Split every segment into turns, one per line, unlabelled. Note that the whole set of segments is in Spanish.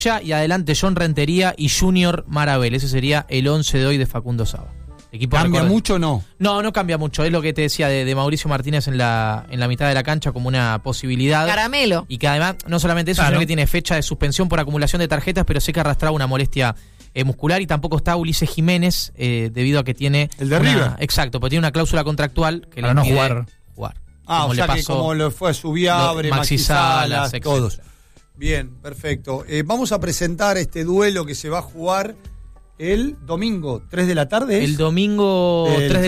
y adelante John Rentería y Junior Marabel. Ese sería el 11 de hoy de Facundo Saba. Equipo
¿Cambia mucho o no?
No cambia mucho. Es lo que te decía de Mauricio Martínez en la mitad de la cancha como una posibilidad.
Caramelo.
Y que además, no solamente eso, sino que tiene fecha de suspensión por acumulación de tarjetas, pero sé que arrastraba una molestia muscular, y tampoco está Ulises Jiménez, debido a que tiene...
¿El de River?
Exacto, porque tiene una cláusula contractual que
para
le
no
impide
jugar.
O sea que como lo fue Subiabre, Maxi Salas, todos. Bien, perfecto. Vamos a presentar este duelo que se va a jugar el domingo, 3 de la tarde. ¿Es?
El domingo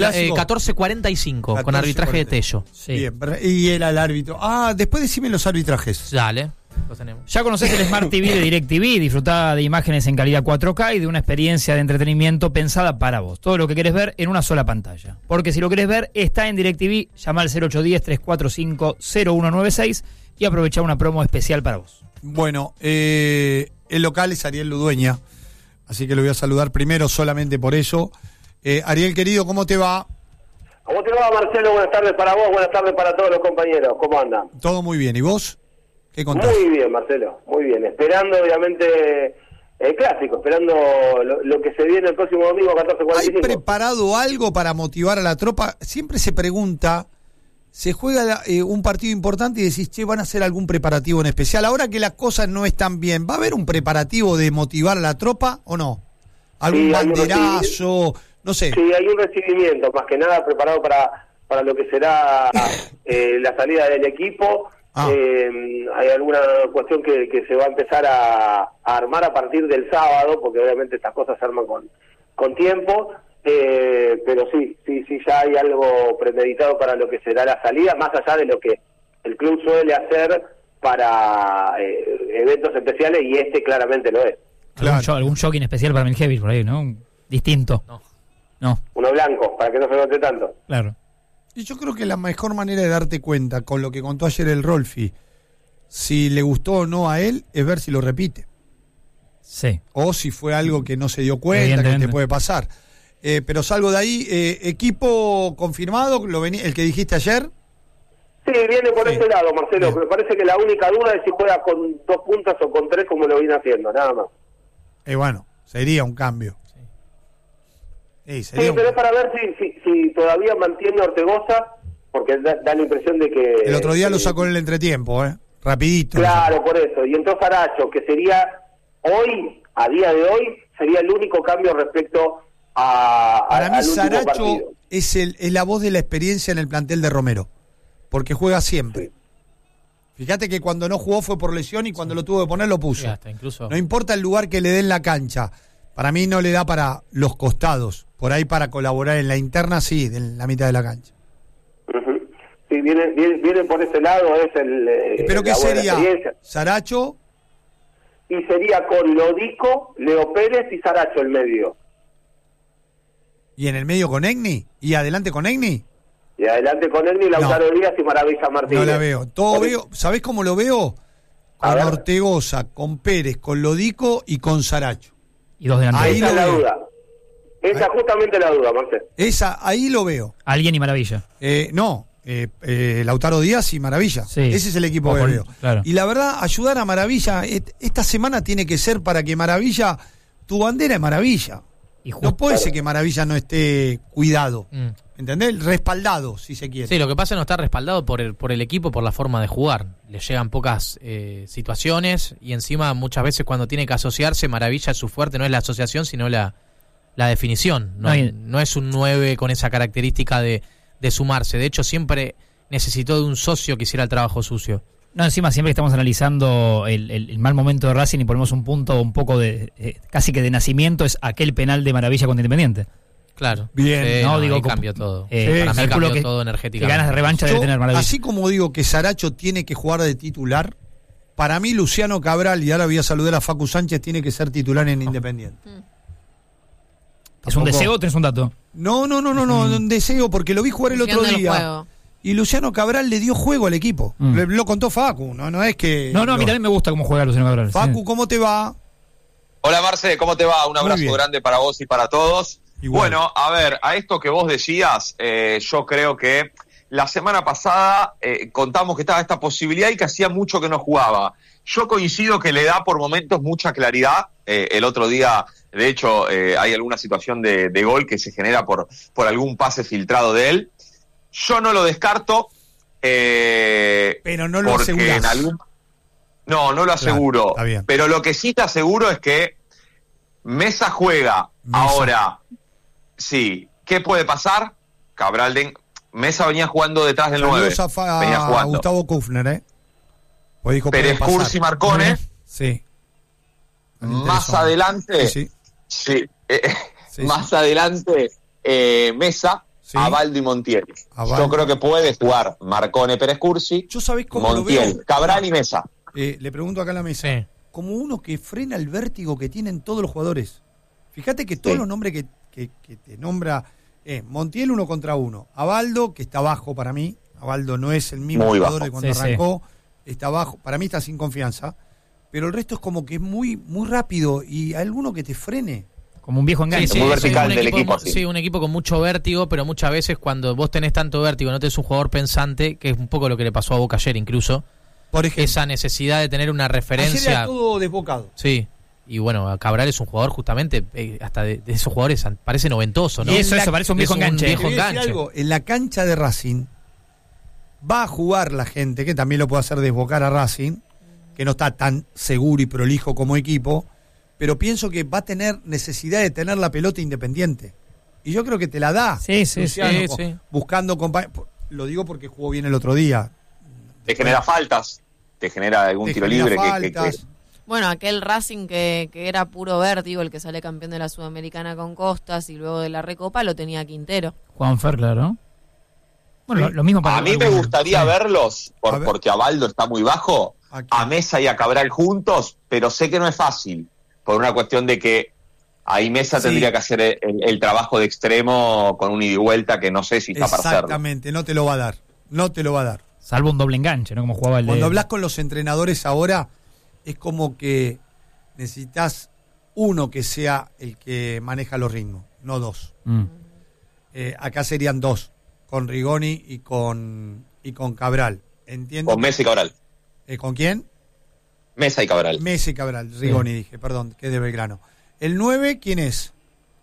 14:45
con arbitraje de Tello.
Sí.
Bien, y era el árbitro. Después decime los arbitrajes.
Dale, lo tenemos.
Ya conocés el Smart TV de DirecTV, disfrutá de imágenes en calidad 4K y de una experiencia de entretenimiento pensada para vos. Todo lo que querés ver en una sola pantalla. Porque si lo querés ver, está en DirecTV, llama al 0810-345-0196 y aprovechá una promo especial para vos.
Bueno, el local es Ariel Ludueña, así que lo voy a saludar primero solamente por eso. Ariel, querido, ¿cómo te va?
¿Cómo te va, Marcelo? Buenas tardes para vos, buenas tardes para todos los compañeros. ¿Cómo andan?
Todo muy bien. ¿Y vos? ¿Qué contás?
Muy bien, Marcelo, muy bien. Esperando, obviamente, el clásico, esperando lo que se viene el próximo domingo, 14:45.
¿Hay preparado algo para motivar a la tropa? Siempre se pregunta, se juega un partido importante y decís, che, ¿van a hacer algún preparativo en especial? Ahora que las cosas no están bien, ¿va a haber un preparativo de motivar a la tropa o no? ¿Algún banderazo? No sé.
Sí, hay un recibimiento, más que nada preparado para lo que será la salida del equipo. Hay alguna cuestión que se va a empezar a armar a partir del sábado, porque obviamente estas cosas se arman con tiempo, pero sí, ya hay algo premeditado para lo que será la salida, más allá de lo que el club suele hacer para eventos especiales, y este claramente lo es.
Claro. Algún jogging especial para Miljevic por ahí, ¿no? Distinto. No.
Uno blanco, para que no se note tanto.
Claro.
Y yo creo que la mejor manera de darte cuenta, con lo que contó ayer el Rolfi, si le gustó o no a él, es ver si lo repite.
Sí.
O si fue algo que no se dio cuenta, que te puede pasar. Pero salgo de ahí, equipo confirmado, el que dijiste ayer.
Sí, viene por ese lado, Marcelo. Me parece que la única duda es si juega con 2 puntas o con 3, como lo viene haciendo, nada más.
Bueno, sería un cambio. Sí,
pero es para ver si todavía mantiene Ortegoza, porque da la impresión de que...
El otro día lo sacó en el entretiempo, rapidito.
Claro, por eso. Y entonces Saracho, que sería hoy, a día de hoy, sería el único cambio respecto a...
Para mí
Saracho
es la voz de la experiencia en el plantel de Romero, porque juega siempre. Sí. Fíjate que cuando no jugó fue por lesión y cuando lo tuvo que poner lo puso.
Sí, hasta incluso... No
importa el lugar que le dé en la cancha. Para mí no le da para los costados. Por ahí para colaborar en la interna, sí, en la mitad de la cancha.
Uh-huh. Sí, viene por ese lado, es el...
¿Pero qué sería? ¿Saracho?
Y sería con Lodico, Leo Pérez y Saracho el medio.
¿Y en el medio con Egni? ¿Y adelante con Egni?
Y adelante con Egni, Lautaro Díaz y Maravilla Martínez.
No la veo. ¿Sabés cómo lo veo? Con Ortegoza, con Pérez, con Lodico y con Saracho.
Y 2 delanteros.
Esa es la duda. Esa justamente la duda, Marcelo.
Ahí lo veo.
Alguien y Maravilla.
Lautaro Díaz y Maravilla. Sí. Ese es el equipo que veo. Claro. Y la verdad, ayudar a Maravilla, esta semana tiene que ser para que Maravilla, tu bandera es Maravilla. No puede ser que Maravilla no esté cuidado. ¿Entendés? Respaldado, si se quiere.
Sí, lo que pasa es que no está respaldado por el equipo, por la forma de jugar. Le llegan pocas situaciones y encima muchas veces cuando tiene que asociarse, Maravilla su fuerte no es la asociación, sino la definición. No es un 9 con esa característica de sumarse. De hecho, siempre necesitó de un socio que hiciera el trabajo sucio.
No, encima siempre estamos analizando el mal momento de Racing y ponemos un punto un poco de casi que de nacimiento, es aquel penal de Maravilla contra Independiente.
Claro.
Bien.
Digo, cambió todo. Para mí cambió todo energéticamente.
Que ganas de revancha debe tener Maravilla.
Así como digo que Saracho tiene que jugar de titular, para mí Luciano Cabral, y ahora voy a saludar a Facu Sánchez, tiene que ser titular en Independiente.
¿Es un deseo o tenés un dato?
No, un deseo, porque lo vi jugar el otro día. Y Luciano Cabral le dio juego al equipo. Lo contó Facu, no es que...
No, a mí también me gusta cómo juega Luciano Cabral.
Facu, ¿cómo te va?
Hola Marce, ¿cómo te va? Un abrazo grande para vos y para todos. Igual. Bueno, a ver, a esto que vos decías, yo creo que la semana pasada contamos que estaba esta posibilidad y que hacía mucho que no jugaba. Yo coincido que le da por momentos mucha claridad. El otro día, de hecho, hay alguna situación de gol que se genera por algún pase filtrado de él. Yo no lo descarto.
Pero no lo asegurás.
No lo aseguro.
Claro,
pero lo que sí te aseguro es que Mesa juega. Ahora, sí. ¿Qué puede pasar? Mesa venía jugando detrás del 9. Venía jugando.
Gustavo Kufner, Pues dijo,
Pérez Cursi, Marcone.
Sí.
Más adelante. Sí. Más adelante, Mesa, sí. Abaldo y Montiel. Yo creo que puede jugar Marcone, Pérez Cursi.
¿Yo sabés cómo
Montiel,
lo veo?
Cabral y Mesa.
Le pregunto acá a la mesa. Sí. Como uno que frena el vértigo que tienen todos los jugadores. Fíjate que todos los nombres que te nombra, Montiel 1 contra 1. Abaldo, que está bajo para mí. Abaldo no es el mismo jugador de cuando arrancó. Está bajo. Para mí está sin confianza. Pero el resto es como que es muy, muy rápido. Y hay alguno que te frene.
Como un viejo enganche.
Muy vertical del equipo.
Sí, un equipo con mucho vértigo, pero muchas veces cuando vos tenés tanto vértigo, no tenés un jugador pensante, que es un poco lo que le pasó a Boca ayer incluso. Por ejemplo, esa necesidad de tener una referencia.
Ayer era todo desbocado.
Sí. Y bueno, Cabral es un jugador justamente, hasta de esos jugadores parece noventoso, ¿no?
Y eso parece un viejo enganche.
Algo, en la cancha de Racing va a jugar la gente, que también lo puede hacer desbocar a Racing, que no está tan seguro y prolijo como equipo, pero pienso que va a tener necesidad de tener la pelota Independiente. Y yo creo que te la da.
Sí.
Buscando compañeros. Lo digo porque jugó bien el otro día.
Te genera faltas, te genera algún tiro libre.
Bueno, aquel Racing que era puro vértigo, el que sale campeón de la Sudamericana con Costas y luego de la Recopa, lo tenía Quintero.
Juanfer, claro. Bueno, lo mismo para...
A mí me gustaría verlos, porque Abaldo está muy bajo, a Mesa y a Cabral juntos, pero sé que no es fácil, por una cuestión de que ahí Mesa tendría que hacer el trabajo de extremo con un ida y vuelta que no sé si está para hacerlo.
Exactamente, no te lo va a dar.
Salvo un doble enganche, ¿no? Como jugaba el
Cuando hablas con los entrenadores ahora, es como que necesitas uno que sea el que maneja los ritmos, no dos. Acá serían dos, con Rigoni y con Cabral. Entiendo.
Con Mesa y Cabral.
¿Con quién?
Mesa y Cabral.
Rigoni dije, perdón, que es de Belgrano. ¿El 9 quién es?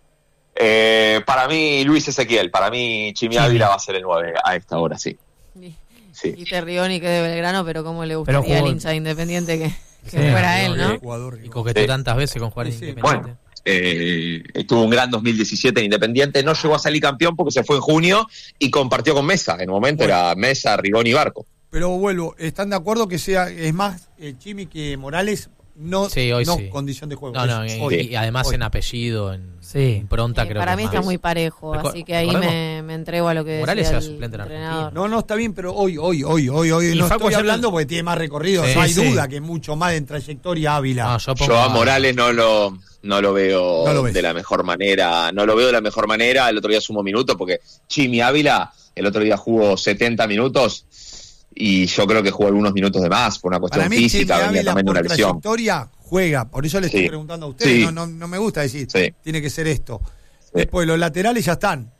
Para mí Luis Ezequiel, para mí Chimi Ávila va a ser el 9 a esta hora, sí.
Y Rigoni que es de Belgrano, pero cómo le gustaría al hincha de Independiente que fuera él, ¿no?
Y coqueteó tantas veces con jugar Independiente.
Bueno, tuvo un gran 2017 en Independiente, no llegó a salir campeón porque se fue en junio y compartió con Mesa. En el momento era Mesa, Rigoni y Barco.
Pero vuelvo, ¿están de acuerdo que es más Chimi que Morales? No, condición de juego.
Y además en apellido, en impronta, creo que
para mí está muy parejo, así que ahí me entrego a lo que
Morales
decía
era suplente en Argentina.
No, está bien, pero hoy no estoy hablando porque tiene más recorrido. No hay duda que es mucho más en trayectoria Ávila.
Yo a Morales no lo veo de la mejor manera. No lo veo de la mejor manera. El otro día sumó minutos porque Chimi Ávila el otro día jugó 70 minutos. Y yo creo que jugó algunos minutos de más por una cuestión física, venía también de una lesión.
Juega, por eso le estoy preguntando a ustedes, no me gusta decir, tiene que ser esto. Después, los laterales ya están.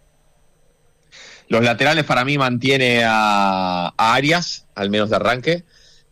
Los laterales para mí mantiene a Arias, al menos de arranque,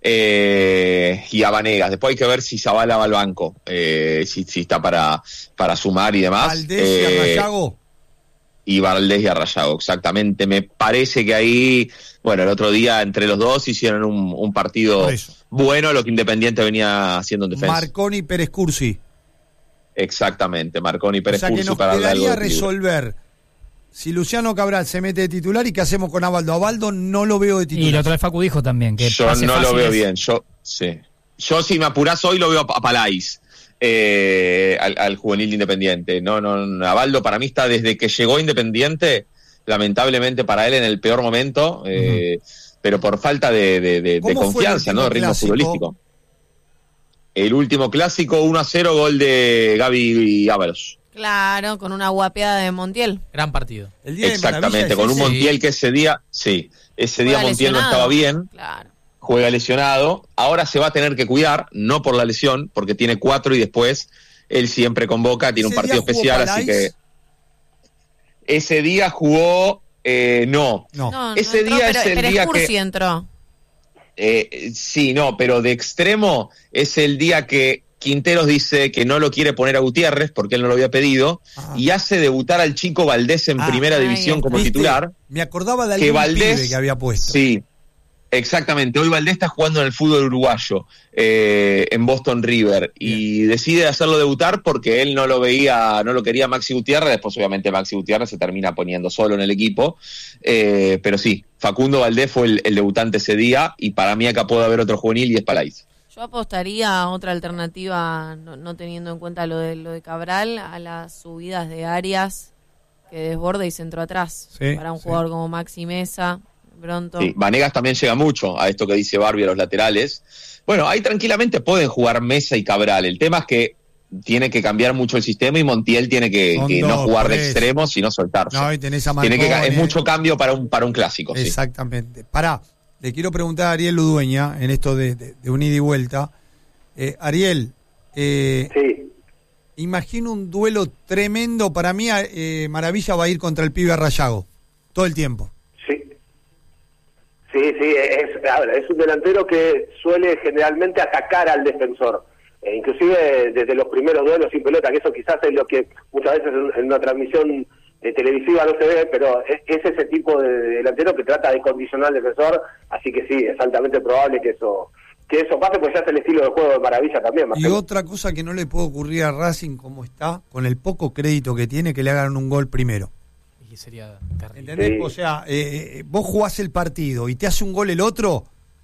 y a Vanegas. Después hay que ver si Zavala va al banco, si está para sumar y demás.
Valdés y Arrayago.
Y Valdés y Arrayago, exactamente. Me parece que ahí, bueno, el otro día entre los dos hicieron un partido bueno, lo que Independiente venía haciendo en defensa.
Marconi y Pérez Cursi.
Exactamente, Marconi y Pérez Cursi.
O sea que nos quedaría resolver si Luciano Cabral se mete de titular y qué hacemos con Abaldo. Abaldo no lo veo de titular.
Y la otra vez Facu dijo también que
yo no lo veo bien. Yo si me apurás hoy lo veo a Palais. Al juvenil de Independiente. No, Abaldo para mí está desde que llegó Independiente, lamentablemente para él en el peor momento, pero por falta de confianza, ¿no? De ritmo futbolístico. El último clásico 1-0, gol de Gaby Ábalos.
Claro, con una guapeada de Montiel.
Gran partido.
El día
exactamente, con un Montiel que ese día Montiel no estaba bien.
Claro.
Juega lesionado, ahora se va a tener que cuidar, no por la lesión, porque tiene 4 y después él siempre convoca, tiene un partido especial, así que ese día jugó No. Ese
entró,
día es el día
Cursi
que...
entró.
Sí, no, pero de extremo es el día que Quinteros dice que no lo quiere poner a Gutiérrez porque él no lo había pedido y hace debutar al chico Valdés en primera división como titular.
Me acordaba de algún
que Valdés,
pibe que había puesto.
Sí, exactamente. Hoy Valdés está jugando en el fútbol uruguayo, en Boston River, y decide hacerlo debutar porque él no lo veía, no lo quería Maxi Gutiérrez. Después obviamente Maxi Gutiérrez se termina poniendo solo en el equipo, pero sí, Facundo Valdés fue el debutante ese día, y para mí acá puede haber otro juvenil y es Palais.
Yo apostaría a otra alternativa, no teniendo en cuenta lo de Cabral, a las subidas de Arias que desborde y centro atrás.
Sí,
para un jugador como Maxi Mesa, pronto.
Sí, Vanegas también llega mucho a esto que dice Barbie, a los laterales. Bueno, ahí tranquilamente pueden jugar Mesa y Cabral. El tema es que tiene que cambiar mucho el sistema y Montiel tiene que no jugar de extremo, sino soltarse.
No, y tenés a Marcone.
Es mucho cambio para un clásico.
Exactamente. Sí. Pará, le quiero preguntar a Ariel Ludueña en esto de un ida y vuelta. Ariel,
sí.
Imagino un duelo tremendo. Para mí, Maravilla va a ir contra el pibe Rayago todo el tiempo.
Sí, es un delantero que suele generalmente atacar al defensor, inclusive desde los primeros duelos sin pelota, que eso quizás es lo que muchas veces en una transmisión televisiva no se ve, pero es ese tipo de delantero que trata de condicionar al defensor, así que sí, es altamente probable que eso pase, pues ya es el estilo de juego de Maravilla también, Marcelo.
Y otra cosa que no le puede ocurrir a Racing como está, con el poco crédito que tiene, que le hagan un gol primero.
Y sería terrible.
¿Entendés?
Sí.
O sea, vos jugás el partido y te hace un gol el otro,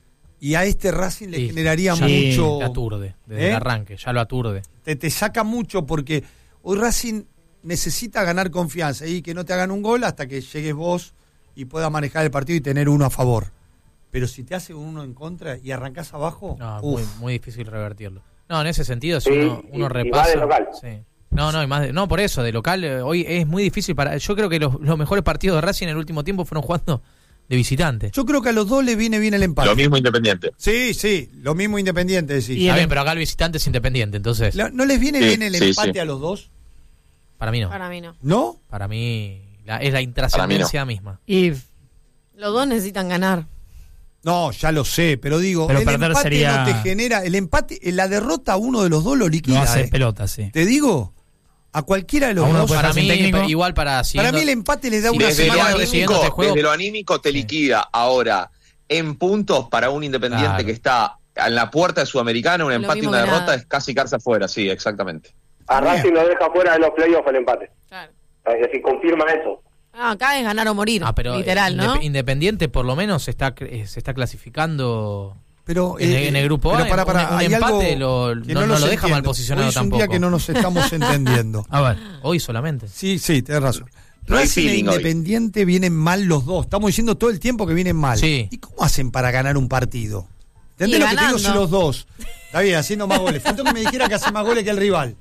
y a este Racing le generaría mucho...
Te aturde, desde el arranque, ya lo aturde.
Te saca mucho, porque hoy Racing necesita ganar confianza y que no te hagan un gol hasta que llegues vos y puedas manejar el partido y tener uno a favor. Pero si te hace uno en contra y arrancás abajo...
No, muy difícil revertirlo. No, en ese sentido, si
Sí,
uno
y
repasa...
va de local.
Sí. No, por eso, de local, hoy es muy difícil para... Yo creo que los mejores partidos de Racing en el último tiempo fueron jugando de visitante.
Yo creo que a los dos le viene bien el empate.
Lo mismo Independiente.
Sí, lo mismo Independiente, decís.
Está bien, pero acá el visitante es Independiente, entonces...
¿No les viene bien el empate
sí.
a los dos?
Para mí no.
Para mí no.
¿No?
Para mí es la intrascendencia misma.
Y
Los dos necesitan ganar.
No, ya lo sé, pero digo,
Pero
el
perder
empate
sería-
no te genera... El empate, la derrota a uno de los dos lo liquida.
no hace pelota, sí.
Te digo, a cualquiera de los
A uno
dos...
puede
Para
hacer
mí,
técnico.
igual para...
Para mí el empate le da
Sí,
una
Desde
semana de
siguiendo este juego.
desde lo anímico te
Sí.
liquida. Ahora, en puntos para un Independiente
Claro.
que está en la puerta de Sudamericana, un
Lo
empate y
mismo
una
que
derrota
nada.
es casi quedarse afuera, sí, exactamente.
A Racing lo deja fuera de los playoffs el empate.
Claro.
Es decir, confirma eso.
Acá es ganar o morir,
pero
literal, ¿no?
Independiente por lo menos se está clasificando
Pero,
en el grupo A.
pero para,
un
hay
empate
algo
no
que
lo
los
deja
entiendo.
mal posicionado
Hoy es un
tampoco.
día que no nos estamos entendiendo.
A ver.
Hoy solamente.
Sí, tenés razón.
No hay
Racing e
feeling hoy.
Independiente vienen mal los dos. Estamos diciendo todo el tiempo que vienen mal.
Sí.
¿Y cómo hacen para ganar un partido? ¿Entendés
Y
lo que te digo?
ganando.
Si los dos. Está bien, haciendo más goles. Faltó que me dijera que hace más goles que el rival.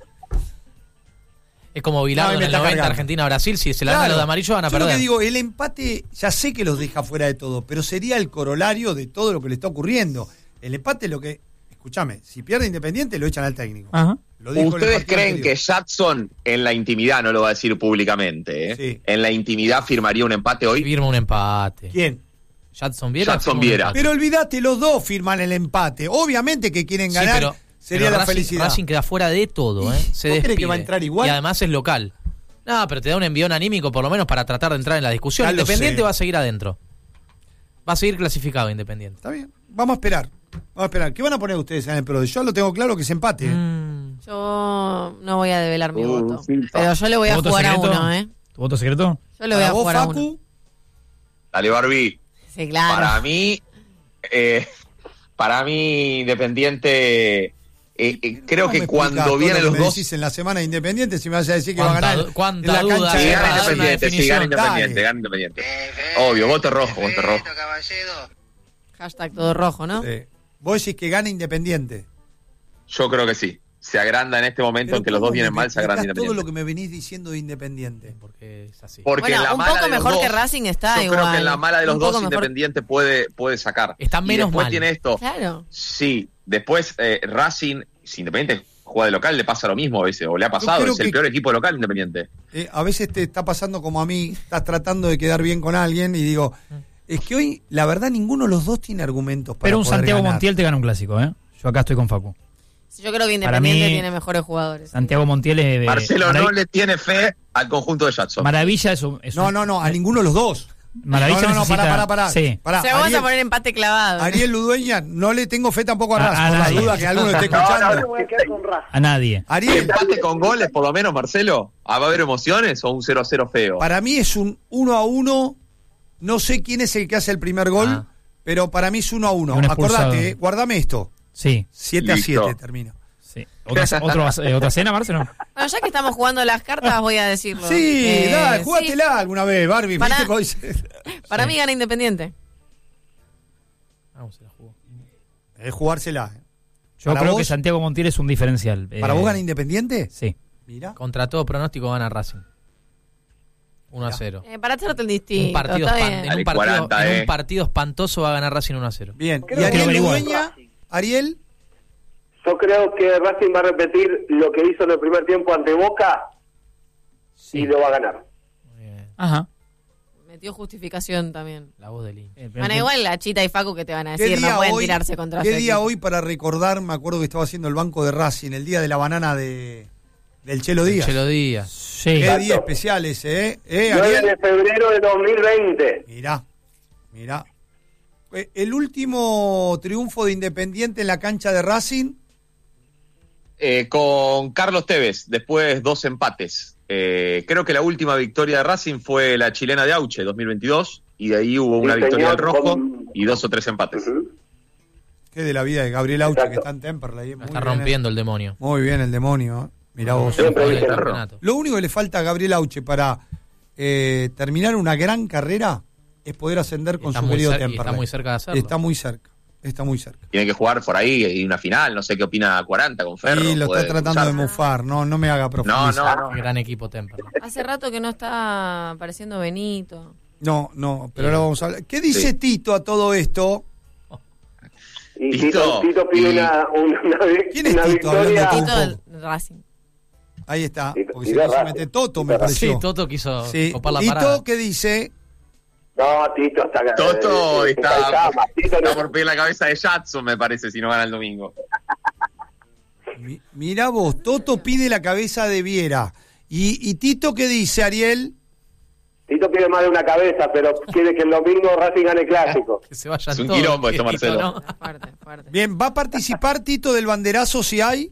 Es como Bilardo
No, y
en
me
el
está
90
cargando.
Argentina-Brasil. Si se la dan a los de amarillo van a
Yo lo
perder.
que digo, el empate ya sé que los deja fuera de todo, pero sería el corolario de todo lo que le está ocurriendo. El empate es lo que... Escúchame, si pierde Independiente lo echan al técnico.
Ajá.
Lo dijo en el
¿Ustedes
partido
creen
anterior.
que Jackson en la intimidad, no lo va a decir públicamente,
Sí.
en la intimidad firmaría un empate hoy?
Firma un empate.
¿Quién?
Jackson Viera.
Jackson
firma un
Viera.
empate.
Pero olvídate, los dos firman el empate. Obviamente que quieren
Sí,
ganar,
pero
sería la
Racing,
felicidad.
Racing queda fuera de todo, ¿eh? Se
¿vos crees
despide.
que va a entrar igual?
Y además es local. No, pero te da un envión anímico por lo menos para tratar de entrar en la discusión.
Ya lo
Independiente
sé.
va a seguir adentro. Va a seguir clasificado Independiente.
Está bien, vamos a esperar. ¿Qué van a poner ustedes en el PRO? Yo lo tengo claro que se empate.
Yo no voy a develar mi voto.
sí.
Pero yo le voy a
¿Voto
jugar a
secreto?
uno, ¿eh?
¿Tu voto secreto?
Yo le voy
Para
a
vos,
jugar a uno.
Facu,
Dale, Barbie.
Sí, claro.
Para mí, Independiente, creo
¿cómo
que
me
cuando
explicás todo
vienen
lo
los
que me
dos...
decís en la semana de Independiente, si me vas a decir que va a
¿Cuánta-
ganar
cuánta
en la
duda
cancha
hay?
de
Sí, gana
Para dar una
Independiente, sí, gana
definición.
Independiente,
Dale.
gana Independiente. Obvio, voto rojo, voto rojo.
Hashtag todo rojo, ¿no?
Vos decís que gana Independiente.
Yo creo que sí. Se agranda en este momento
Pero
en que los
¿cómo
dos vienen
me
mal, se agranda
explicás todo
Independiente.
lo que me venís diciendo de Independiente?
Porque es así.
Porque
Bueno,
en la
un
mala
poco
de los
mejor
dos,
que Racing está
yo
igual.
creo que en la mala de los
Un
dos
poco mejor.
Independiente puede sacar.
Está
Y
menos
después
mal.
tiene esto.
Claro.
Sí, después Racing, si Independiente juega de local, le pasa lo mismo a veces, o le ha pasado, es el peor equipo local Independiente.
A veces te está pasando como a mí, estás tratando de quedar bien con alguien y digo, es que hoy, la verdad, ninguno de los dos tiene argumentos para
Pero un
poder
Santiago
ganar.
Montiel te gana un clásico, ¿eh? Yo acá estoy con Facu.
Yo creo que
Para
Independiente
mí,
tiene mejores jugadores.
Santiago Montiel es...
Marcelo no le tiene fe al conjunto de Jackson.
Maravilla es un...
No, a ninguno de los dos.
Maravilla
No,
necesita...
pará.
Sí.
Pará,
Se vamos
Ariel-
a poner empate clavado.
Ariel Ludueña, no le tengo fe tampoco a Raz,
A
por la
nadie.
duda que alguno esté
No,
escuchando.
me voy a quedar con Raz.
A nadie.
Ariel,
¿Empate con goles por lo menos, Marcelo? ¿Va a haber emociones o un 0-0 feo?
para mí es un 1-1. No sé quién es el que hace el primer gol, pero para mí es 1-1.
Un expulsado.
Acordate, guardame esto.
Sí.
7-7
Listo.
termina.
Sí. ¿Otra cena, Marcelo?
Bueno, ya que estamos jugando las cartas, voy a decirlo.
Sí, dale,
sí.
jugátela alguna vez, Barbie.
Para-
¿Viste cómo dice?
Para mí gana Independiente.
Vamos, se la jugó.
Es jugársela.
Yo
¿Para
creo
vos?
que Santiago Montiel es un diferencial.
¿Para vos gana Independiente?
Sí.
Mira.
Contra todo pronóstico gana Racing. 1-0.
Para hacerte el distinto.
Un partido
está
espan-
bien.
en,
Dale,
un partido,
40,
en un partido espantoso va a ganar Racing 1-0.
Bien.
Creo
¿Y
que
Ariel
averiguar.
Ludueña? Ariel,
Yo creo que Racing va a repetir lo que hizo en el primer tiempo ante Boca y lo va a ganar.
Muy bien.
Ajá.
Metió justificación también.
La voz del hincha.
Bueno, igual la Chita y Facu que te van a
¿qué
decir, no
día
pueden
hoy?
tirarse contra
¿Qué
su
día
equipo.
hoy para recordar? Me acuerdo que estaba haciendo el banco de Racing, el día de la banana del Chelo Díaz.
Chelo Díaz.
Sí.
Qué
Exacto.
día especial ese, ¿eh?
9
Ariel.
de febrero de 2020.
Mirá. El último triunfo de Independiente en la cancha de Racing.
Con Carlos Tevez, después 2 empates. Creo que la última victoria de Racing fue la chilena de Auche, 2022, y de ahí hubo una
Sí,
victoria del
señor,
Rojo
con-
y 2 o 3 empates.
Ujú.
Qué de la vida de Gabriel Auche,
Exacto.
que está en Temperley.
La
Muy
está
bien,
rompiendo el demonio.
Muy bien el demonio. Mirá vos.
Siempre
Gol del
dije,
campeonato.
Lo único que le falta a Gabriel Auche para terminar una gran carrera es poder ascender con
Está
su
muy
querido
cer- y
Temperley.
está muy cerca de hacerlo.
Está muy cerca. Está muy cerca.
Tiene que jugar por ahí y una final, no sé qué opina 40 con Ferro.
Y lo
puede
está tratando de
usar.
mufar. No me haga
No,
profundizar.
no, no.
Gran equipo Temperley.
Hace rato que no está apareciendo Benito.
No, pero ahora vamos a hablar. ¿Qué dice Tito a todo esto?
Y
Tito,
Tito pide
y-
una
¿Quién es
una
Tito
victoria.
hablando
Tito
poco.
del Racing.
Ahí está.
Tito,
Porque
Tito
si no se
Racing.
mete Toto, me
Tito
pareció.
Sí, Toto quiso
Sí.
copar la parada.
Tito, ¿qué dice?
No, Tito está
Toto
está en
está,
cama. Tito no-
está por pedir la cabeza de Jackson, me parece, si no gana el domingo.
Mirá vos, Toto pide la cabeza de Viera. ¿Y Tito qué dice, Ariel?
Tito pide más de una cabeza, pero quiere que el domingo Racing gane el clásico.
Que se vayan
Es un
todos,
quilombo esto,
Tito,
Marcelo.
¿no?
Fuerte, fuerte.
Bien, ¿va a participar Tito del banderazo si hay?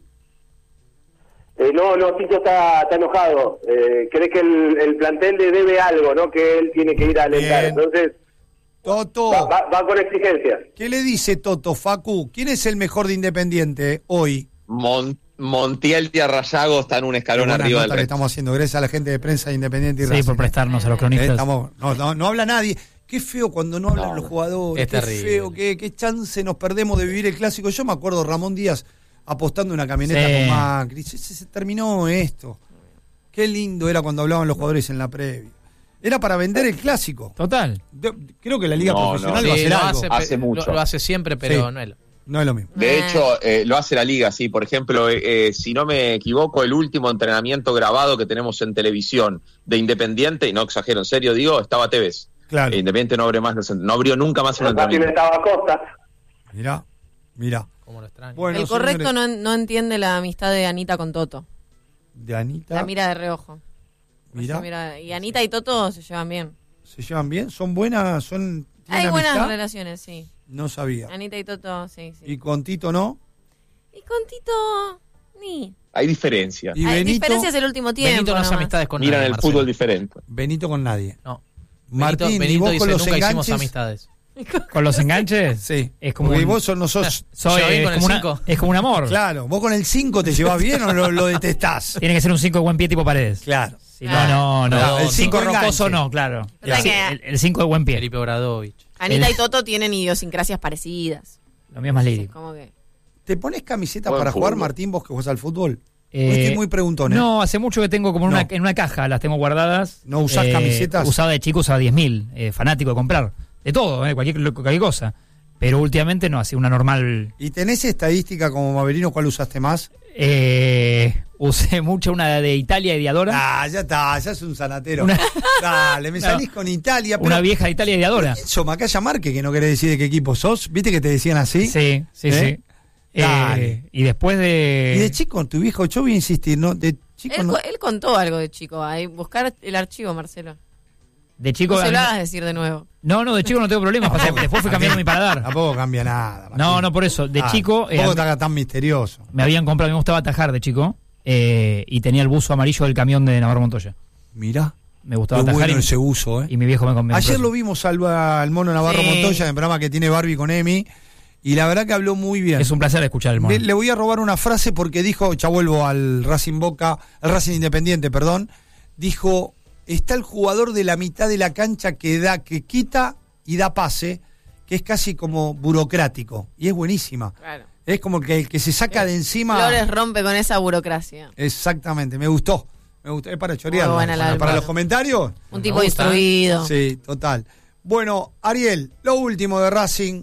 No, Tito está enojado. Cree que el plantel le debe algo, ¿no? Que él tiene que ir a alentar.
Bien.
Entonces,
Toto,
va con exigencias.
¿qué le dice Toto, Facu? ¿Quién es el mejor de Independiente hoy?
Montiel y Arrayago están un escalón
Buena
arriba
nota
del
que
resto.
estamos haciendo. Gracias a la gente de prensa de Independiente y
Sí,
Racing.
por prestarnos a los cronistas.
No habla nadie. Qué feo cuando no hablan los jugadores.
Es
Qué
terrible.
feo, qué chance nos perdemos de vivir el clásico. Yo me acuerdo Ramón Díaz apostando una camioneta
Sí.
con Macri. Se terminó esto. Qué lindo era cuando hablaban los jugadores en la previa. Era para vender el clásico.
Total.
Creo que la liga
No,
profesional
no.
va a
Sí,
hacer
lo
algo.
Hace mucho.
Lo hace siempre, pero
Sí.
no es.
No es lo mismo.
De hecho, lo hace la liga, sí. Por ejemplo, si no me equivoco, el último entrenamiento grabado que tenemos en televisión de Independiente, y no exagero, en serio digo, estaba Tevez.
Claro.
Independiente no abrió nunca más un
Racing
entrenamiento.
estaba a Costa.
Mirá.
Como lo extraño.
Bueno,
El correcto
señores,
no entiende la amistad de Anita con Toto.
de Anita.
La mira de reojo.
Mirá.
Y Anita y Toto se llevan bien.
¿Se llevan bien? ¿Son buenas? ¿Tienen
Hay buenas
amistad?
relaciones, sí.
No sabía.
Anita y Toto, sí.
¿Y con Tito no?
Y con Tito, ni.
Hay diferencia.
¿Y
Hay
Benito?
diferencias el último tiempo.
Benito no hace
nomás.
amistades con
Miran
nadie,
el
Marcelo.
fútbol diferente.
Benito con nadie.
No.
Martín, ¿y
Benito
vos
dice,
con los
nunca hicimos
enganches?
amistades.
¿Con los enganches?
Sí.
Es como
Porque
un-
vos no sos...
Soy,
¿Lleva bien
es,
con el
como una-
5?
es como un amor.
Claro, vos con el 5 te llevas bien o lo detestás.
Tiene que ser un 5 de buen pie tipo Paredes.
Claro.
Si no.
No,
El
el
5
cinco
rocoso
enganche.
no, claro.
Ya.
El 5 de buen pie.
Felipe Obradovich.
Anita y Toto tienen idiosincrasias parecidas.
Lo mío es más
Es
lírico.
como que...
¿Te pones camiseta
Buen
para jugar,
fútbol.
Martín, vos que jugás al fútbol? Estoy muy preguntón, ¿eh?
No, hace mucho que tengo como
No.
en una caja, las tengo guardadas.
¿No usás camisetas?
Usaba de chico, usaba 10.000, fanático de comprar. De todo, cualquier cosa. Pero últimamente no, así una normal.
¿Y tenés estadística como Maverino cuál usaste más?
Usé mucho una de Italia y Diadora.
Ah, ya está, ya es un sanatero. Dale, me salís con Italia.
Una vieja de Italia y Diadora.
Eso, Macaya Marque, que no querés decir de qué equipo sos. ¿Viste que te decían así?
Sí.
Dale.
Y después de...
Y de chico, tu viejo, yo voy a insistir, ¿no? De chico
Él,
no.
él contó algo de chico. Ahí, buscar el archivo, Marcelo.
De chico...
No se lo hagas decir de nuevo.
No, de chico no tengo problemas. Después fui cambiando mi paladar.
Tampoco cambia nada.
No, por eso. De chico...
Tampoco te haga tan misterioso.
Me habían comprado, me gustaba atajar de chico. Y tenía el buzo amarillo del camión de Navarro Montoya.
Mirá.
Me gustaba
Qué
atajar
bueno ese uso,
y mi viejo me compró.
Ayer lo vimos al mono Navarro Montoya en el programa que tiene Barbie con Emi. Y la verdad que habló muy bien.
Es un placer escuchar el mono.
Le voy a robar una frase porque dijo, ya vuelvo al Racing Independiente, perdón. Dijo, está el jugador de la mitad de la cancha que quita y da pase, que es casi como burocrático. Y es buenísima.
Claro.
Es como que el que se saca de encima.
Flores rompe con esa burocracia.
Exactamente, me gustó. Es para chorear.
Muy buena
Para los comentarios.
Un tipo instruido.
Sí, total. Bueno, Ariel, lo último de Racing.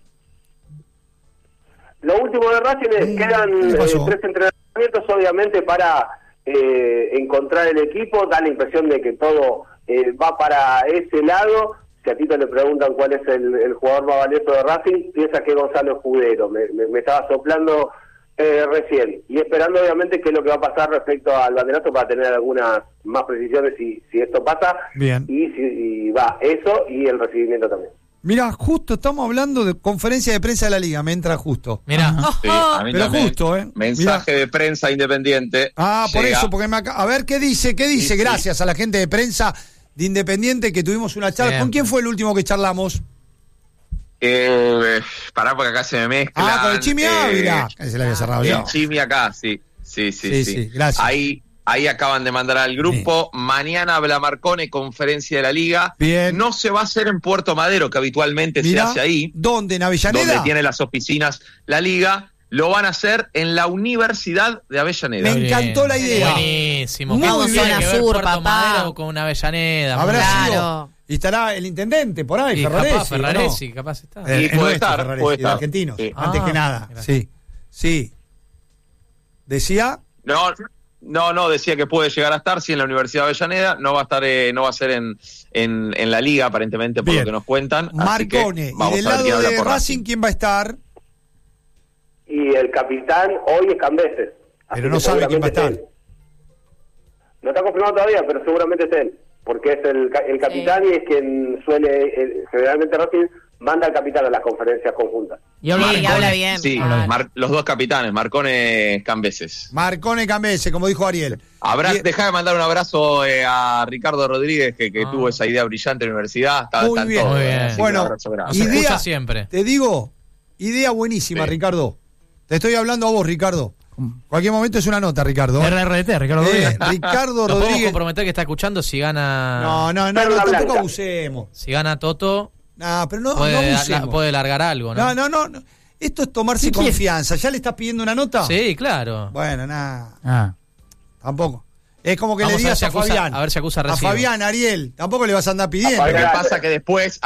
Lo último de Racing es quedan 3 entrenamientos, obviamente, para encontrar el equipo. Da la impresión de que todo va para ese lado. Si a Tito le preguntan cuál es el jugador más valioso de Racing, piensa que es Gonzalo Escudero. Me estaba soplando recién. Y esperando, obviamente, qué es lo que va a pasar respecto al banderazo para tener algunas más precisiones si esto pasa.
Bien.
Y si va eso y el recibimiento también.
Mira, justo estamos hablando de conferencia de prensa de la Liga, me entra justo.
Mira,
Sí, a mí
pero
también.
justo,
Mensaje de prensa Independiente.
Por
llega.
eso, porque a ver qué dice.
Sí.
Gracias a la gente de prensa de Independiente que tuvimos una charla.
Bien.
¿Con quién fue el último que charlamos?
Pará porque acá se me mezcla.
Con el Chimi Ávila. Se la había cerrado yo.
El Chimi acá, sí,
gracias.
Ahí acaban de mandar al grupo. Mañana habla Marcone, conferencia de la Liga.
Bien.
No se va a hacer en Puerto Madero, que habitualmente
Mirá,
se hace ahí.
¿dónde? ¿En Avellaneda?
Donde tiene las oficinas la Liga. Lo van a hacer en la Universidad de Avellaneda.
Me encantó la idea.
Buenísimo.
Muy
¿Cómo
bien.
tiene que ver
Sur,
Puerto
papá.
Madero con una Avellaneda?
Habrá
Claro.
sido. Y estará el intendente por ahí,
Y
Ferraresi.
capaz Ferraresi, capaz está.
Sí,
Es
puede
nuestro,
estar,
Ferraresi,
puede
de
estar.
argentinos,
Sí.
antes que nada.
Gracias.
Sí. Decía.
No, decía que puede llegar a estar, sí, en la Universidad de Avellaneda. No va a estar, no va a ser en la Liga, aparentemente, por
Bien.
lo que nos cuentan. Así que
Marcone.
vamos
Y del
a ver
lado
quién habla
de
por
Racing, ¿quién va a estar?
Y el capitán hoy es Cambeses.
Pero no sabe quién va a estar.
No está confirmado todavía, pero seguramente es él, porque es el capitán y es quien suele, generalmente Racing manda al capitán a las conferencias conjuntas.
Y habla bien.
habla bien.
Sí,
Claro.
los dos capitanes, Marcone, Cambeses.
Marcone Cambese, como dijo Ariel.
Deja de mandar un abrazo a Ricardo Rodríguez, que tuvo esa idea brillante en la universidad.
Muy bien.
Muy bien.
Así que
Bueno,
un abrazo grande.
Nos escucha siempre.
Te digo, idea buenísima,
Sí.
Ricardo. Te estoy hablando a vos, Ricardo. Cualquier momento es una nota, Ricardo.
RRT, Ricardo Rodríguez.
Ricardo
¿Nos podemos
Rodríguez.
comprometer que está escuchando si gana
No,
Perla
tampoco
Blanca.
abusemos.
si gana Toto?
No, pero no
Puede,
abusemos.
puede largar algo, ¿no?
No. Esto es tomarse
¿Qué quiere?
confianza. ¿Ya le estás pidiendo una nota?
Sí, claro.
Bueno, nada.
Ah.
Tampoco.
Es como que
Vamos
le digas
a
a,
ver si acusa-
Fabián.
a ver si acusa
A
recibo.
Fabián, Ariel. Tampoco le vas a andar pidiendo.
A
Lo que
Fabián.
pasa que después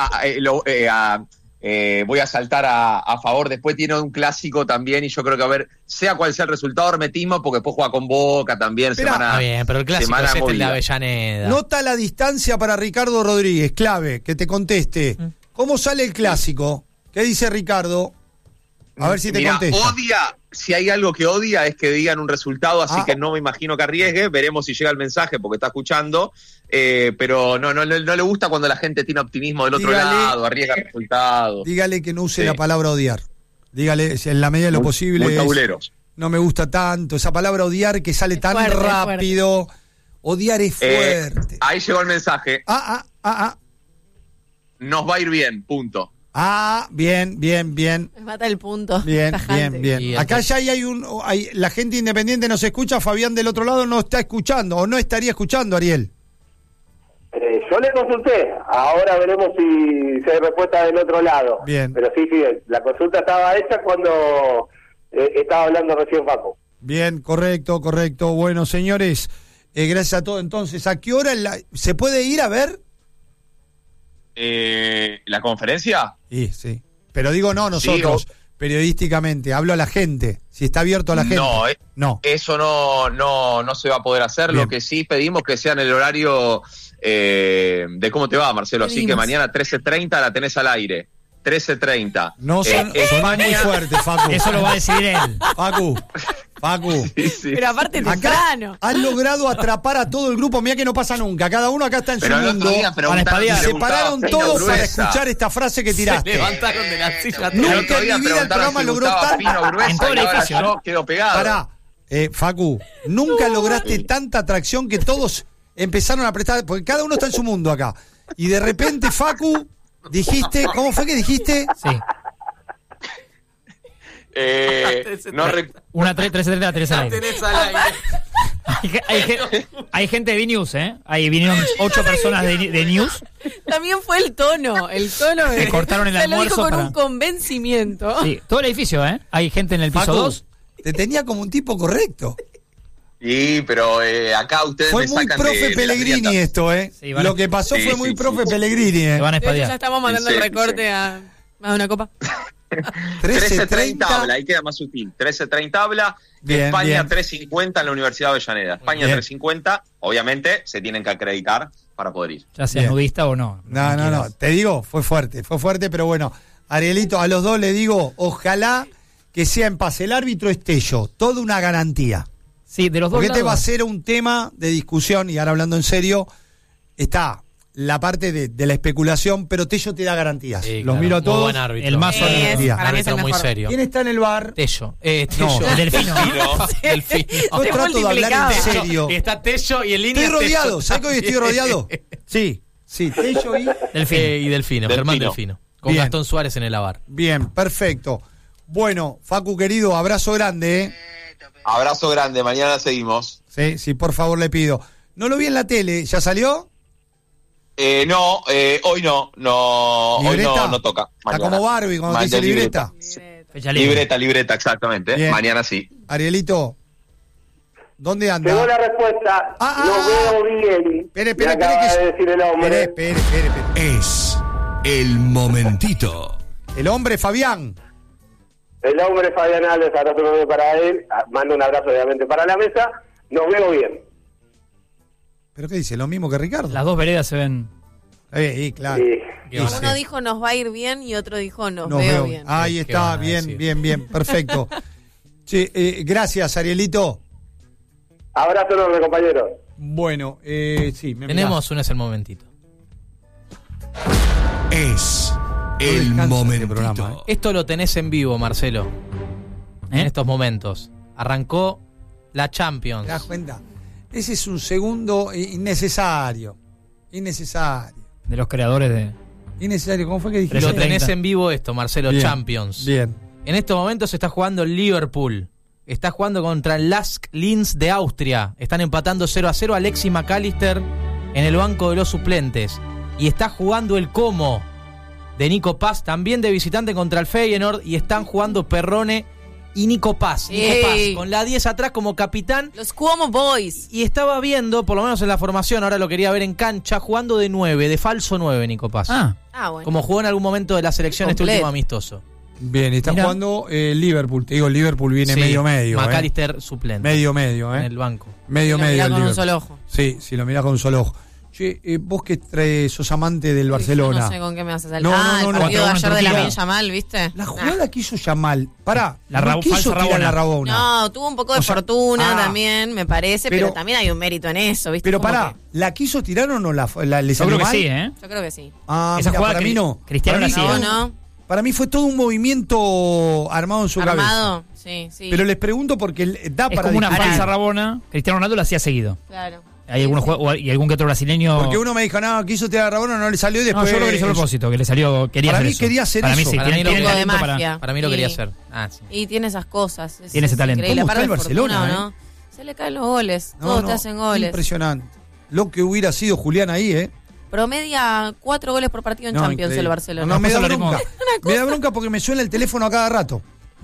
voy a saltar a favor. Después tiene un clásico también y yo creo que, a ver, sea cual sea el resultado, hermetismo, porque después juega con Boca también.
Esperá.
Está bien, pero el clásico
semana
es este, el de
movida.
Avellaneda.
Nota la distancia para Ricardo Rodríguez. Clave, que te conteste. ¿Cómo sale el clásico? ¿Qué dice Ricardo? A ver si te
Mirá,
contesta.
si hay algo que odia es que digan un resultado, así
Ah.
que no me imagino que arriesgue. Veremos si llega el mensaje porque está escuchando. Pero no le gusta cuando la gente tiene optimismo del otro
Dígale.
lado, arriesga resultados.
Dígale que no use
Sí.
la palabra odiar. Dígale, si en la medida de lo posible.
Muy
es,
tabuleros.
no me gusta tanto. Esa palabra odiar que sale
Es
tan
fuerte, es
rápido. Odiar es fuerte.
Ahí llegó el mensaje. Nos va a ir bien, punto.
Bien.
Me mata el punto. Tajante.
Bien.
Y
Acá
entonces-
ya hay la gente independiente nos escucha, Fabián del otro lado no está escuchando, o no estaría escuchando, Ariel.
Yo le consulté, ahora veremos si hay respuesta del otro lado.
Bien.
Pero sí, la consulta estaba hecha cuando estaba hablando recién Paco.
Bien, correcto. Bueno, señores, gracias a todos. Entonces, ¿a qué hora se puede ir a ver?
¿La conferencia?
Sí. Pero digo, no nosotros, periodísticamente. Hablo a la gente. Si está abierto a la gente.
No, eso no se va a poder hacer.
Bien.
Lo que sí pedimos que sea en el horario de cómo te va, Marcelo. Así que mañana 13:30 la tenés al aire. 13:30.
No sonó muy fuerte, Facu.
Eso lo va a decidir él.
Facu.
Sí.
Pero aparte temprano.
Han logrado atrapar a todo el grupo. Mirá que no pasa nunca. Cada uno acá está en
Pero
su
el
mundo.
otro día preguntaron
Y
si
se
le gustaba
pararon
Fino
todos para
Gruesa.
escuchar esta frase que tiraste.
Se levantaron de la silla.
El
Nunca
otro día
en mi vida el
preguntaron
programa
si
logró
gustaba
tan-
Fino Gruesa
En todo el
y ahora
edificio,
yo quedo pegado.
Pará, Facu, nunca lograste tanta atracción que todos empezaron a prestar, porque cada uno está en su mundo acá. Y de repente, Facu, dijiste, ¿cómo fue que dijiste?
Sí.
No
Una 3:30, 3 al aire.
Tenés al aire.
Hay gente de B-News, ¿eh? Ahí vinieron 8 personas de News.
También fue el tono.
Me cortaron el
Se lo dijo
almuerzo
con
para-
un convencimiento.
Sí, todo el edificio, ¿eh? Hay gente en el piso
Facu,
2.
te tenía como un tipo correcto.
Sí, pero acá ustedes
Fue
me
muy
sacan
profe
de la
Pellegrini
grieta.
esto, ¿eh?
Sí, van a-
Lo que pasó
Sí,
fue muy
sí,
profe
sí.
Pellegrini,
Se
¿eh?
van a
De hecho, ya
espadear.
estamos mandando
Sí,
el
sí.
recorte a más de una copa.
13:30 habla, ahí queda más sutil. 13:30 habla.
Bien,
España
bien.
3:50 en la Universidad de Avellaneda. España
Bien.
3:50, obviamente se tienen que acreditar para poder ir.
Ya seas
Bien.
nudista o no.
No. Te digo, fue fuerte, pero bueno. Arielito, a los dos le digo, ojalá que sea en paz. El árbitro es Tello, toda una garantía.
Sí, de los dos
Porque este
lados.
va a ser un tema de discusión, y ahora hablando en serio, está la parte de la especulación, pero Tello te da garantías.
Sí,
Los
claro.
miro a
Muy
todos.
buen árbitro.
El más sólido.
Es,
Día.
para mí es el
Árbitro muy
mejor.
serio.
¿Quién está en el bar?
Tello.
No,
El Delfino.
Delfino.
No
Te
trato de hablar en
multiplicado.
serio.
Está Tello y en línea.
Estoy rodeado,
Tello
¿sabes que hoy estoy
también.
rodeado? Sí, Tello y...
Delfino.
Y Delfino, Germán
Delfino.
Delfino. Con
Bien.
Gastón Suárez en el AVAR.
Bien, perfecto. Bueno, Facu querido, abrazo grande, ¿eh?
Abrazo grande, mañana seguimos.
Sí, por favor le pido. No lo vi en la tele, ¿ya salió?
No, hoy no. Hoy
¿Libreta?
no toca.
Está
Mañana.
como Barbie cuando te dice
Mañana
libreta.
Fecha libre.
Libreta, exactamente.
Bien.
Mañana sí.
Arielito, ¿dónde anda?
Llegó la respuesta. No veo bien.
Espere,
Me acaba de decir el hombre.
Espere.
Es el momentito.
El hombre Fabián.
El hombre Fabián Alves, abrazo enorme para él. Mando un abrazo obviamente para la mesa. Nos veo bien.
¿Pero qué dice? ¿Lo mismo que Ricardo?
Las dos veredas se ven.
Claro.
Sí.
¿Qué van a
Uno
hacer?
dijo nos va a ir bien y otro dijo nos
Nos
veo
veo.
bien.
Ahí
¿Qué
está,
van a
bien,
decir?
bien, perfecto. Sí, gracias, Arielito.
Abrazo enorme, compañero.
Bueno, sí, me
Tenemos un es el momentito.
Es el
descansa este
momentito.
programa,
Esto lo tenés en vivo, Marcelo. En estos momentos. Arrancó la Champions.
¿Te das cuenta? Ese es un segundo innecesario.
De los creadores de.
Innecesario, ¿cómo fue que dijiste?
Lo
13:30.
tenés en vivo esto, Marcelo.
Bien,
Champions.
Bien.
En estos momentos se está jugando el Liverpool. Está jugando contra el Lask Linz de Austria. Están empatando 0-0. Alexis McAllister en el banco de los suplentes. Y está jugando el Como de Nico Paz, también de visitante contra el Feyenoord. Y están jugando Perrone y Nico Paz. Nico Paz con la 10 atrás como capitán.
Los Cuomo Boys.
Y estaba viendo, por lo menos en la formación, ahora lo quería ver en cancha, jugando de 9, de falso 9, Nico Paz.
Ah, bueno.
Como jugó en algún momento de la selección este
Completo.
último amistoso.
Bien, está
Mirá.
jugando Liverpool. Te digo, Liverpool viene
Sí,
medio.
McAllister suplente.
Medio,
En
¿eh?
el banco.
Medio.
Lo mirá
el
con un
Liverpool.
solo ojo.
Sí, si lo mirás con un solo ojo. Che, vos que sos amante del Barcelona.
Yo no sé con qué me vas a salir.
No,
el
no,
partido de
4-1
ayer de
en
la
Turquía.
Yamal, ¿viste?
La jugada que hizo Yamal. Pará,
La
no quiso
falsa
tirar
Rabona.
la Rabona.
No, tuvo un poco de
O sea,
fortuna también, me parece, pero
pero-
también hay un mérito en eso, ¿viste?
Pero
Como
pará,
que-
¿la quiso tirar o no le
Yo
salió
creo que
mal?
sí, ¿eh?
yo creo que sí.
Ah,
Esa
mira,
jugada
para mí no.
Cristiano
Para
la
mí-
hacía.
No, no.
Para mí fue todo un movimiento armado en su
Armado,
cabeza.
sí.
Pero les pregunto porque da
Es
para
como una
discutir.
falsa Rabona. Cristiano Ronaldo la hacía seguido.
Claro.
Hay algunos y algún que otro brasileño.
Porque uno me dijo, no, quiso tirar la Rabona, no le salió y
No,
después...
yo creo que le hizo a propósito, que le salió. Quería
Para
hacer
mí
eso.
quería hacer
para
eso.
Mí sí,
Para mí
tiene
lo que-
talento
de
para.
magia.
Para mí lo
Sí.
quería hacer. Ah, sí.
Y tiene esas cosas.
Tiene ese talento.
Increíble.
¿Cómo está
Aparte
el
de
Barcelona,
fortuna, ¿no? Se le caen los goles.
No,
Todos
no,
te hacen goles.
Impresionante. Lo que hubiera sido Julián ahí, ¿eh?
Promedia 4 goles por partido en Champions
increíble.
el Barcelona.
No, me da
Después
bronca.
hablaremos.
Me da bronca porque me suena el teléfono a cada rato.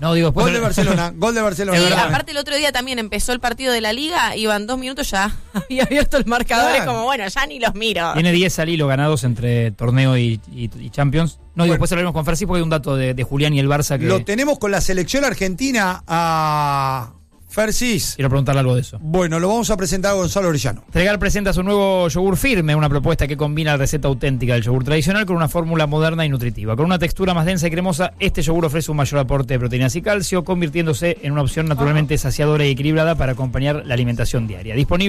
No, digo, después
Gol de Barcelona, gol de Barcelona.
Sí,
Es verdad.
Gol de Barcelona. Gol de Barcelona.
Sí, aparte el otro día también empezó el partido de la Liga, iban 2 minutos, ya había abierto el marcador, es como, bueno, ya ni los miro.
Tiene 10 al hilo ganados entre torneo y Champions. No, digo, después hablaremos con Fersi porque hay un dato de Julián y el Barça que...
Lo tenemos con la selección argentina a Fersis.
Quiero preguntarle algo de eso.
Bueno, lo vamos a presentar a Gonzalo Orellano.
Tregal presenta su nuevo yogur firme, una propuesta que combina la receta auténtica del yogur tradicional con una fórmula moderna y nutritiva. Con una textura más densa y cremosa, este yogur ofrece un mayor aporte de proteínas y calcio, convirtiéndose en una opción naturalmente saciadora y equilibrada para acompañar la alimentación diaria. Disponible